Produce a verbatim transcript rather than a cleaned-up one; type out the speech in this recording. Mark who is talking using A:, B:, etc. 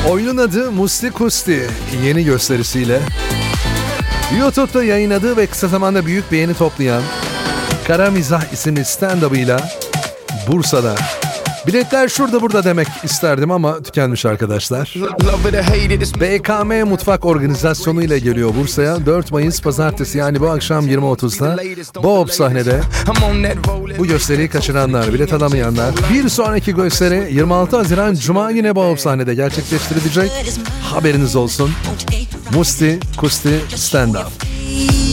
A: Oyunun adı Musti Kusti. Yeni gösterisiyle YouTube'da yayınladığı ve kısa zamanda büyük beğeni toplayan Kara Mizah isimli stand-up'ıyla Bursa'da. Biletler şurada burada demek isterdim ama tükenmiş arkadaşlar. B K M Mutfak Organizasyonu ile geliyor Bursa'ya. dört Mayıs Pazartesi, yani bu akşam yirmi otuzda Boğop sahnede. Bu gösteriyi kaçıranlar, bilet alamayanlar. Bir sonraki gösteri yirmi altı Haziran Cuma yine Boğop sahnede gerçekleştirilecek. Haberiniz olsun. Musti Kusti Stand Up.